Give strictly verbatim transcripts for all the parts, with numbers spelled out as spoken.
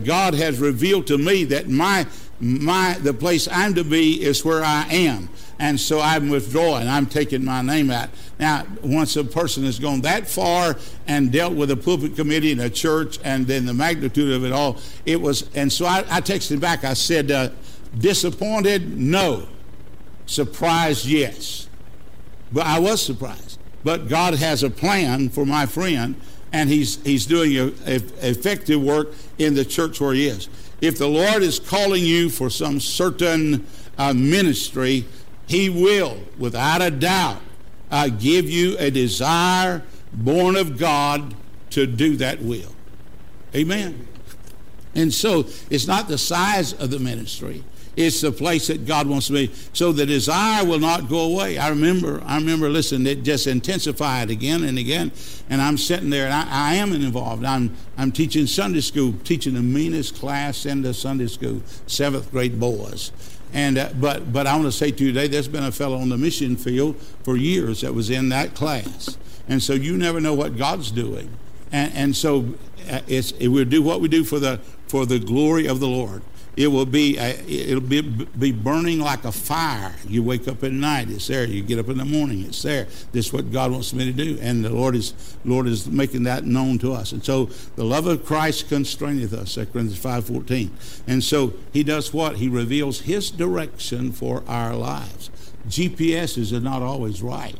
God has revealed to me that my my the place I'm to be is where I am. And so I'm withdrawing. I'm taking my name out. Now, once a person has gone that far and dealt with a pulpit committee and a church and then the magnitude of it all, it was, and so I, I texted back. I said, uh, disappointed? No. Surprised? Yes. But I was surprised. But God has a plan for my friend, and he's he's doing a, a, effective work in the church where he is. If the Lord is calling you for some certain uh, ministry, he will, without a doubt, uh, give you a desire born of God to do that will. Amen. And so it's not the size of the ministry. It's the place that God wants to be. So the desire will not go away. I remember, I remember, listen, it just intensified again and again. And I'm sitting there, and I, I am involved. I'm I'm teaching Sunday school, teaching the meanest class in the Sunday school, seventh grade boys. And uh, but but I want to say to you today, there's been a fellow on the mission field for years that was in that class, and so you never know what God's doing, and and so uh, it's it, we'll do what we do for the for the glory of the Lord. It will be a, it'll be be burning like a fire. You wake up at night, it's there. You get up in the morning, it's there. This is what God wants me to do, and the Lord is Lord is making that known to us. And so the love of Christ constraineth us, Second Corinthians five fourteen. And so he does what? He reveals his direction for our lives. G P S's are not always right,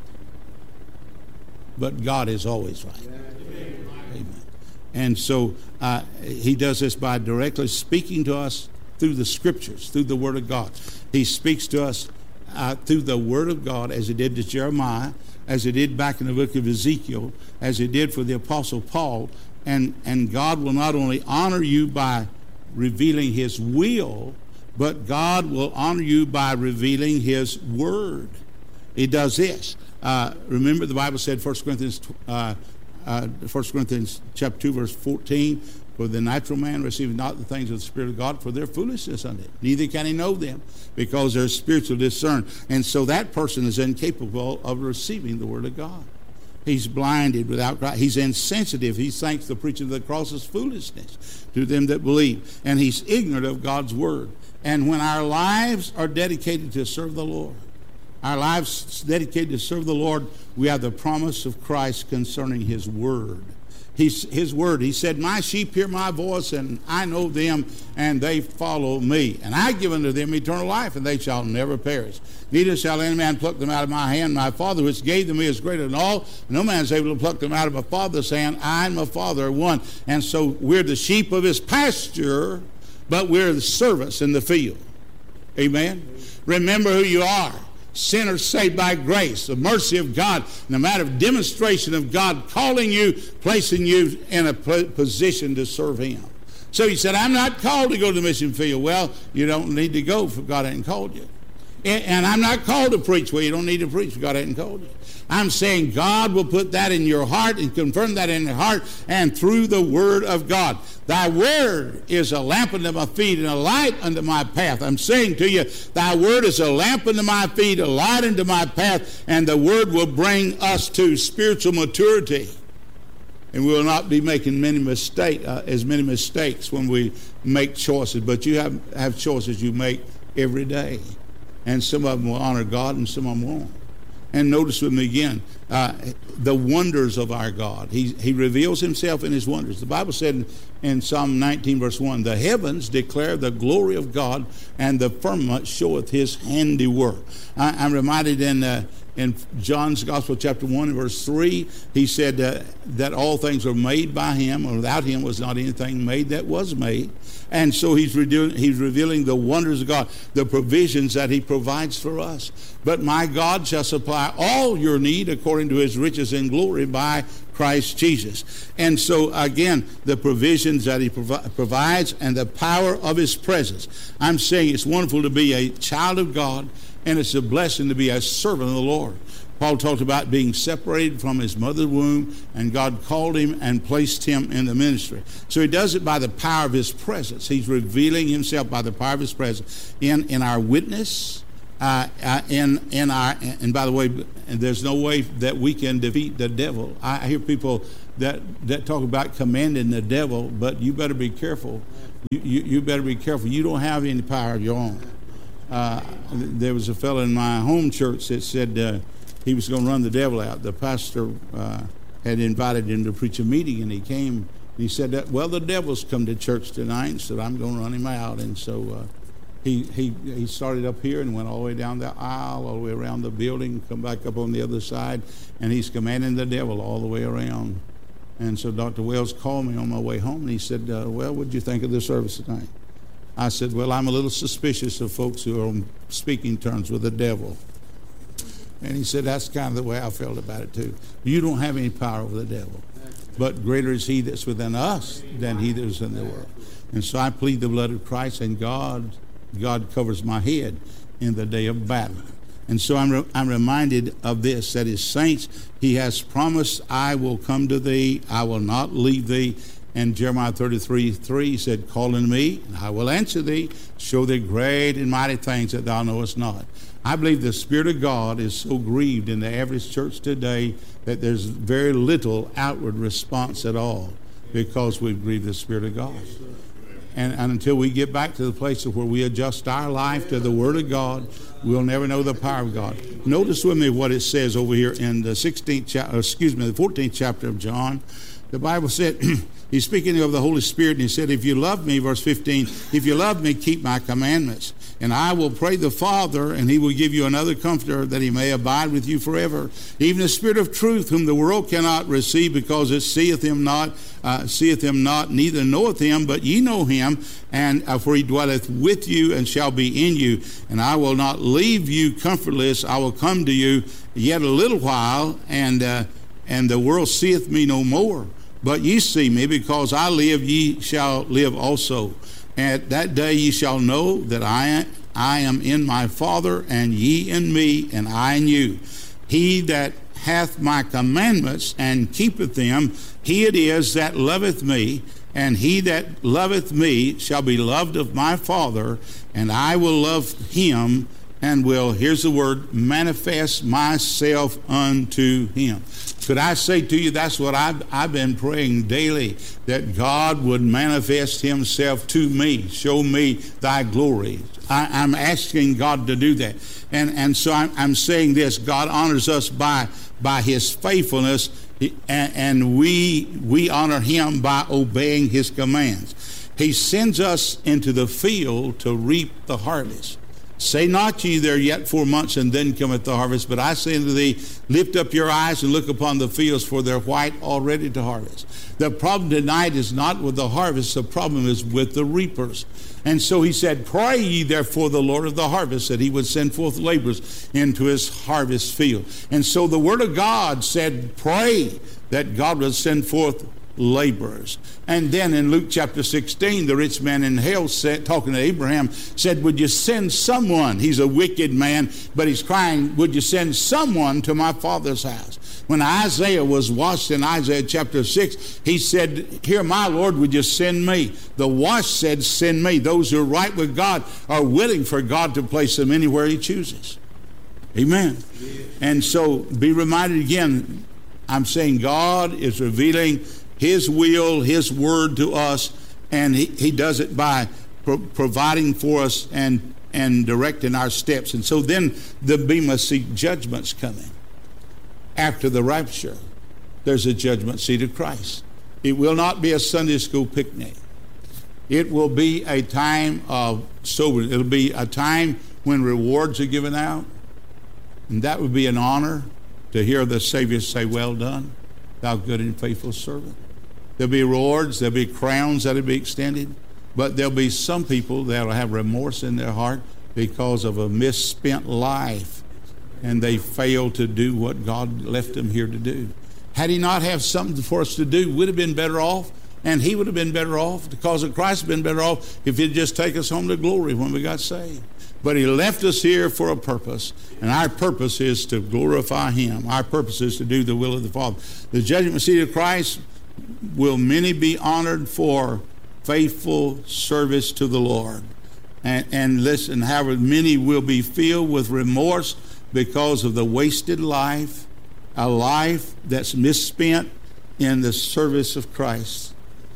but God is always right. Amen. And so uh, he does this by directly speaking to us through the scriptures, through the word of God. He speaks to us uh, through the word of God, as he did to Jeremiah, as he did back in the book of Ezekiel, as he did for the apostle Paul. And, and God will not only honor you by revealing his will, but God will honor you by revealing his word. He does this. Uh, remember, the Bible said, First Corinthians, uh, uh, First Corinthians chapter two, verse fourteen, for the natural man receiveth not the things of the Spirit of God, for their foolishness unto him. Neither can he know them, because they're spiritually discerned. And so that person is incapable of receiving the word of God. He's blinded without Christ. He's insensitive. He thinks the preaching of the cross is foolishness to them that believe. And he's ignorant of God's word. And when our lives are dedicated to serve the Lord, our lives dedicated to serve the Lord, we have the promise of Christ concerning his word. He's, his word, he said, my sheep hear my voice, and I know them, and they follow me. And I give unto them eternal life, and they shall never perish. Neither shall any man pluck them out of my hand. My Father which gave them me is greater than all. No man is able to pluck them out of my Father's hand. I and my Father are one. And so we're the sheep of his pasture, but we're the servants in the field. Amen? Remember who you are. Sinners saved by grace, the mercy of God, and the matter of demonstration of God calling you, placing you in a position to serve him. So he said, I'm not called to go to the mission field. Well, you don't need to go, for God hasn't called you. And I'm not called to preach. Well, you don't need to preach, for God hasn't called you. I'm saying God will put that in your heart and confirm that in your heart, and through the word of God. Thy word is a lamp unto my feet and a light unto my path. I'm saying to you, thy word is a lamp unto my feet, a light unto my path, and the word will bring us to spiritual maturity. And we will not be making many mistake, uh, as many mistakes when we make choices. But you have, have choices you make every day. And some of them will honor God and some of them won't. And notice with me again, uh, the wonders of our God. He, he reveals himself in his wonders. The Bible said in, in Psalm nineteen, verse one, the heavens declare the glory of God, and the firmament showeth his handiwork. I, I'm reminded in uh, in John's Gospel, chapter one, verse three, he said uh, that all things were made by him, and without him was not anything made that was made. And so he's, revealing, he's revealing the wonders of God, the provisions that he provides for us. But my God shall supply all your need according to his riches in glory by Christ Jesus. And so, again, the provisions that he provi- provides and the power of his presence. I'm saying it's wonderful to be a child of God, and it's a blessing to be a servant of the Lord. Paul talked about being separated from his mother's womb, and God called him and placed him in the ministry. So he does it by the power of his presence. He's revealing himself by the power of his presence in, in our witness, uh, uh, in, in our, and by the way, there's no way that we can defeat the devil. I hear people that, that talk about commanding the devil, but you better be careful, You, you, you better be careful. You don't have any power of your own. Uh, there was a fellow in my home church that said uh, he was going to run the devil out. The pastor uh, had invited him to preach a meeting, and he came, and he said, that, well, the devil's come to church tonight, and said, I'm going to run him out. And so uh, he, he, he started up here and went all the way down the aisle, all the way around the building, come back up on the other side, and he's commanding the devil all the way around. And so Doctor Wells called me on my way home, and he said, uh, well, what did you think of the service tonight? I said, well, I'm a little suspicious of folks who are on speaking terms with the devil. And he said, that's kind of the way I felt about it too. You don't have any power over the devil, but greater is he that's within us than he that is in the world. And so I plead the blood of Christ, and God, God covers my head in the day of battle. And so I'm, re- I'm reminded of this, that his saints, he has promised, I will come to thee, I will not leave thee. And Jeremiah thirty-three three said, call unto me, and I will answer thee, show thee great and mighty things that thou knowest not. I believe the Spirit of God is so grieved in the average church today that there's very little outward response at all, because we've grieved the Spirit of God. And, and until we get back to the place of where we adjust our life to the Word of God, we'll never know the power of God. Notice with me what it says over here in the sixteenth chapter, excuse me, the fourteenth chapter of John. The Bible said, he's speaking of the Holy Spirit, and he said, if you love me, verse fifteen, if you love me, keep my commandments. And I will pray the Father, and he will give you another comforter, that he may abide with you forever. Even the Spirit of truth, whom the world cannot receive, because it seeth him not, uh, seeth him not, neither knoweth him, but ye know him, and uh, for he dwelleth with you and shall be in you. And I will not leave you comfortless. I will come to you yet a little while, and uh, and the world seeth me no more. But ye see me, because I live, ye shall live also. At that day ye shall know that I, I am in my Father, and ye in me, and I in you. He that hath my commandments and keepeth them, he it is that loveth me, and he that loveth me shall be loved of my Father, and I will love him, and will, here's the word, manifest myself unto him. Could I say to you, that's what I've, I've been praying daily, that God would manifest himself to me, show me thy glory. I, I'm asking God to do that. And, and so I'm, I'm saying this, God honors us by, by his faithfulness, and, and we, we honor him by obeying his commands. He sends us into the field to reap the harvest. Say not ye, there yet four months, and then cometh the harvest. But I say unto thee, lift up your eyes and look upon the fields, for they're white already to harvest. The problem tonight is not with the harvest. The problem is with the reapers. And so he said, pray ye therefore the Lord of the harvest, that he would send forth laborers into his harvest field. And so the word of God said, pray that God would send forth laborers. And then in Luke chapter sixteen, the rich man in hell said, talking to Abraham, said, would you send someone? He's a wicked man, but he's crying, would you send someone to my Father's house? When Isaiah was washed in Isaiah chapter six, he said, here, my Lord, would you send me? The washed said, send me. Those who are right with God are willing for God to place them anywhere he chooses. Amen. Yeah. And so be reminded again, I'm saying God is revealing his will, his word to us, and he, he does it by pro- providing for us and, and directing our steps. And so then the Bema seat judgment's coming. After the rapture, there's a judgment seat of Christ. It will not be a Sunday school picnic. It will be a time of sober. It'll be a time when rewards are given out, and that would be an honor to hear the Savior say, well done, thou good and faithful servant. There'll be rewards, there'll be crowns that'll be extended, but there'll be some people that'll have remorse in their heart because of a misspent life, and they failed to do what God left them here to do. Had he not have something for us to do, we'd have been better off, and he would have been better off. The cause of Christ would have been better off if he'd just take us home to glory when we got saved. But he left us here for a purpose, and our purpose is to glorify him. Our purpose is to do the will of the Father. The judgment seat of Christ will many be honored for faithful service to the Lord. And, and listen, however, many will be filled with remorse because of the wasted life, a life that's misspent in the service of Christ.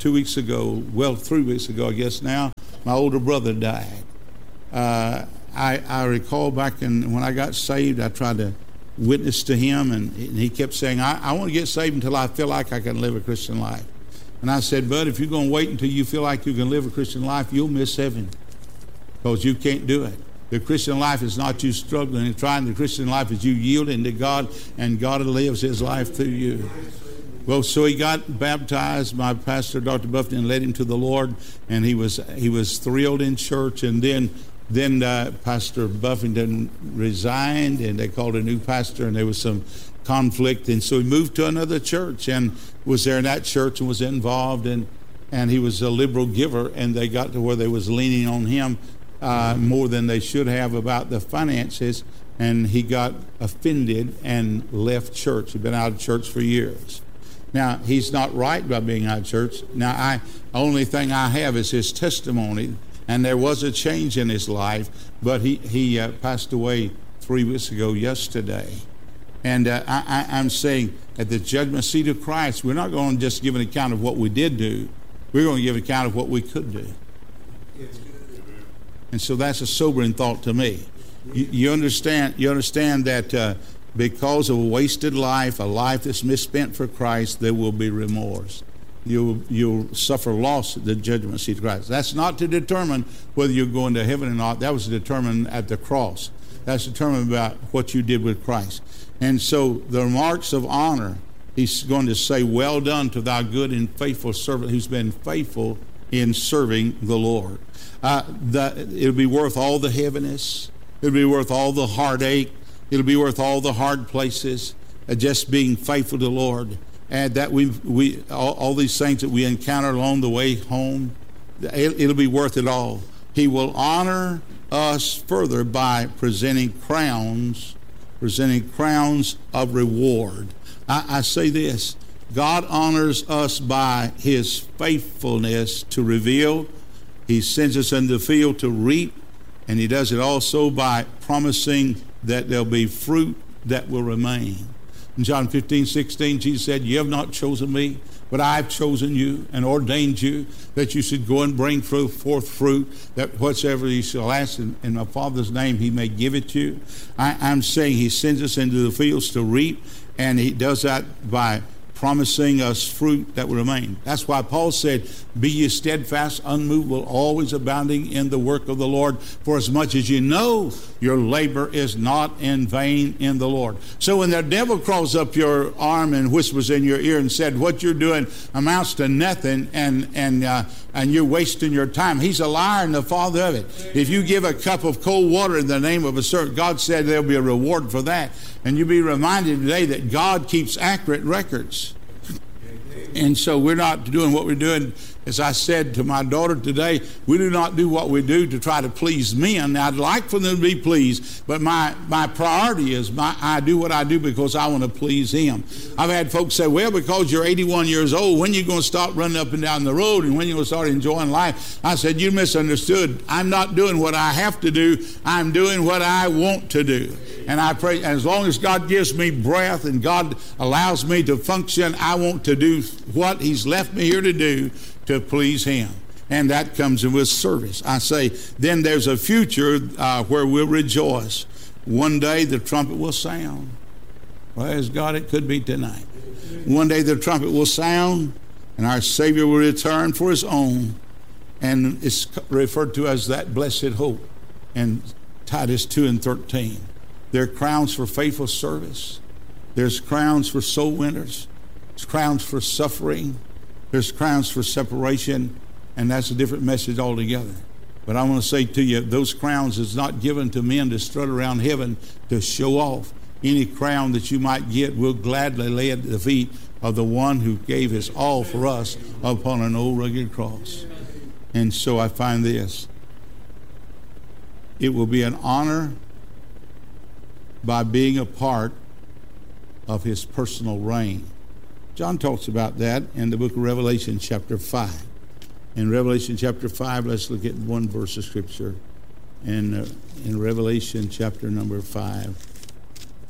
two weeks ago, well, three weeks ago, I guess now, my older brother died. Uh, I, I recall back in, when I got saved, I tried to witness to him, and, and he kept saying, I, I want to get saved until I feel like I can live a Christian life. And I said, bud, if you're going to wait until you feel like you can live a Christian life, you'll miss heaven, because you can't do it. The Christian life is not you struggling and trying. The Christian life is you yielding to God, and God lives his life through you. Well, so he got baptized. My pastor, Doctor Buffington, led him to the Lord, and he was he was thrilled in church. And then then uh, Pastor Buffington resigned, and they called a new pastor, and there was some conflict. And so he moved to another church and was there in that church and was involved. And, and he was a liberal giver, and they got to where they was leaning on him uh, more than they should have about the finances. And he got offended and left church. He'd been out of church for years. Now, he's not right by being out of church. Now, I only thing I have is his testimony, and there was a change in his life, but he, he uh, passed away three weeks ago yesterday. And uh, I, I, I'm saying at the judgment seat of Christ, we're not going to just give an account of what we did do. We're going to give an account of what we could do. And so that's a sobering thought to me. You, you understand, you understand that uh, because of a wasted life, a life that's misspent for Christ, there will be remorse. You'll, you'll suffer loss at the judgment seat of Christ. That's not to determine whether you're going to heaven or not. That was determined at the cross. That's determined about what you did with Christ. And so the marks of honor, he's going to say, well done to thy good and faithful servant who's been faithful in serving the Lord. Uh, the, it'll be worth all the heaviness. It'll be worth all the heartache. It'll be worth all the hard places, uh, just being faithful to the Lord. And that we, we all, all these things that we encounter along the way home, it, it'll be worth it all. He will honor us further by presenting crowns, presenting crowns of reward. I, I say this, God honors us by his faithfulness to reveal. He sends us into the field to reap, and he does it also by promising that there'll be fruit that will remain. In John fifteen, sixteen, Jesus said, you have not chosen me, but I've chosen you and ordained you that you should go and bring forth fruit, that whatsoever you shall ask in, in my Father's name, he may give it to you. I, I'm saying he sends us into the fields to reap, and he does that by promising us fruit that will remain. That's why Paul said, be ye steadfast, unmovable, always abounding in the work of the Lord, for as much as you know your labor is not in vain in the Lord. So when the devil crawls up your arm and whispers in your ear and said, what you're doing amounts to nothing, and and uh, and you're wasting your time, he's a liar and the father of it. If you give a cup of cold water in the name of a servant, God said there'll be a reward for that. And you'll be reminded today that God keeps accurate records. And so we're not doing what we're doing. As I said to my daughter today, we do not do what we do to try to please men. Now, I'd like for them to be pleased, but my, my priority is my, I do what I do because I want to please him. I've had folks say, well, because you're eighty-one years old, when are you going to stop running up and down the road, and when are you going to start enjoying life? I said, you misunderstood. I'm not doing what I have to do. I'm doing what I want to do. And I pray, and as long as God gives me breath and God allows me to function, I want to do what he's left me here to do to please him. And that comes in with service. I say, then there's a future uh, where we'll rejoice. One day the trumpet will sound. Praise God, it could be tonight. One day the trumpet will sound, and our Savior will return for his own. And it's referred to as that blessed hope in Titus two and thirteen. There are crowns for faithful service. There's crowns for soul winners. There's crowns for suffering. There's crowns for separation, and that's a different message altogether. But I want to say to you, those crowns is not given to men to strut around heaven to show off. Any crown that you might get, we'll gladly lay at the feet of the one who gave his all for us upon an old rugged cross. And so I find this. It will be an honor by being a part of his personal reign. John talks about that in the book of Revelation chapter five. In Revelation chapter five, let's look at one verse of Scripture. In, uh, in Revelation chapter number five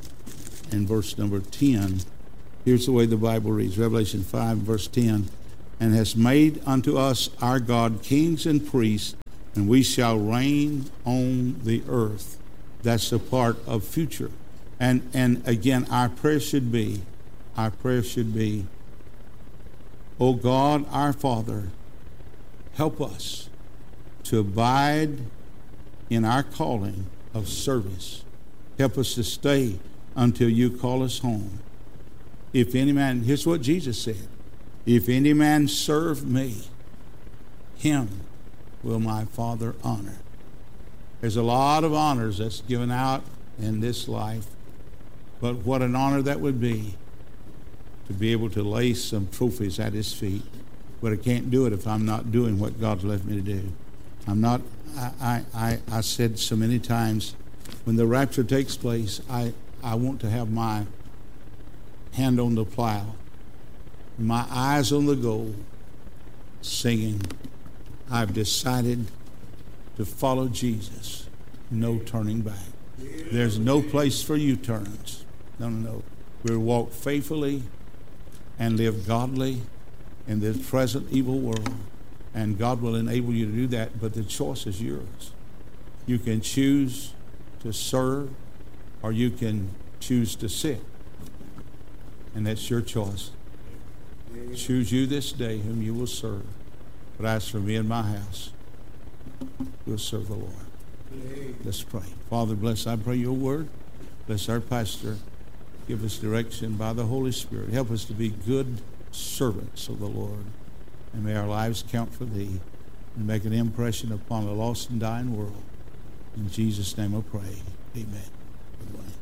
and verse number ten, here's the way the Bible reads. Revelation five, verse ten. and hast made unto us our God kings and priests, and we shall reign on the earth. That's a part of future. And and again, our prayer should be, our prayer should be, O God, our Father, help us to abide in our calling of service. Help us to stay until you call us home. If any man, here's what Jesus said, if any man serve me, him will my Father honor. There's a lot of honors that's given out in this life, but what an honor that would be to be able to lay some trophies at his feet. But I can't do it if I'm not doing what God's left me to do. I'm not, I, I, I, I said so many times, when the rapture takes place, I, I want to have my hand on the plow, my eyes on the goal, singing, I've decided to follow Jesus. No turning back. There's no place for U-turns. No, no, no. We'll walk faithfully and live godly in this present evil world. And God will enable you to do that, but the choice is yours. You can choose to serve, or you can choose to sit. And that's your choice. Choose you this day whom you will serve. But as for me and my house, we'll serve the Lord. Let's pray. Father, bless, I pray your word. Bless our pastor. Give us direction by the Holy Spirit. Help us to be good servants of the Lord. And may our lives count for thee and make an impression upon a lost and dying world. In Jesus' name I pray. Amen. Goodbye.